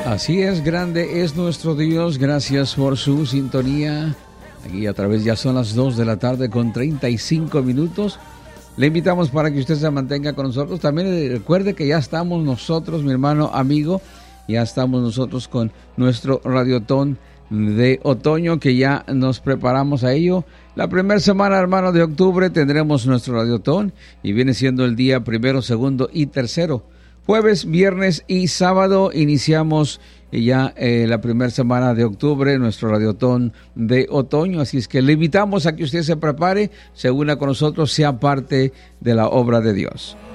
Así es, grande es nuestro Dios. Gracias por su sintonía. Aquí a través ya son las 2 de la tarde con 35 minutos. Le invitamos para que usted se mantenga con nosotros. También recuerde que ya estamos nosotros, mi hermano amigo, ya estamos nosotros con nuestro Radiotón de otoño, que ya nos preparamos a ello. La primera semana, hermano, de octubre tendremos nuestro Radiotón y viene siendo el día 1, 2 y 3. Jueves, viernes y sábado iniciamos ya la primera semana de octubre, nuestro Radiotón de otoño. Así es que le invitamos a que usted se prepare, se una con nosotros, sea parte de la obra de Dios.